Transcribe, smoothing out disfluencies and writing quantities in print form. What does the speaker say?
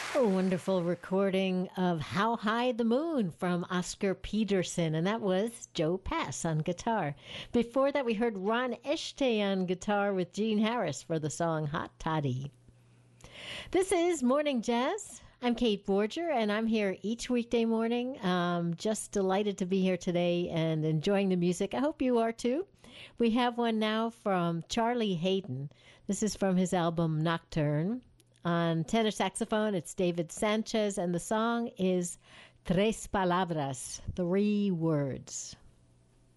A wonderful recording of How High the Moon from Oscar Peterson, and that was Joe Pass on guitar. Before that, we heard Ron Eschte on guitar with Gene Harris for the song Hot Toddy. This is Morning Jazz. I'm Kate Borger, and I'm here each weekday morning. Just delighted to be here today and enjoying the music. I hope you are too. We have one now from Charlie Haydn. This is from his album Nocturne. On tenor saxophone, it's David Sanchez, and the song is Tres Palabras, 3 words.